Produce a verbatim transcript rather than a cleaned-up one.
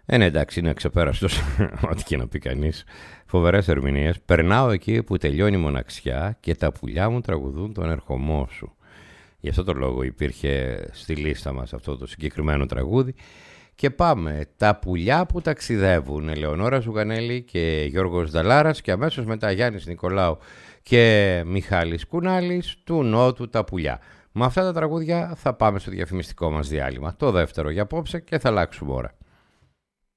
Ε, ναι, εντάξει, είναι ξεπέραστος, ό,τι και να πει κανείς. Φοβερές ερμηνείες. Περνάω εκεί που τελειώνει η μοναξιά και τα πουλιά μου τραγουδούν τον ερχομό σου. Γι' αυτό το λόγο υπήρχε στη λίστα μας αυτό το συγκεκριμένο τραγούδι. Και πάμε. Τα πουλιά που ταξιδεύουν. Ελεονόρα Ζουγανέλη και Γιώργος Δαλάρας και αμέσως μετά Γιάννης Νικολάου και Μιχάλης Κουνάλης του Νότου τα πουλιά. Με αυτά τα τραγούδια θα πάμε στο διαφημιστικό μας διάλειμμα. Το δεύτερο για απόψε και θα αλλάξουμε ώρα.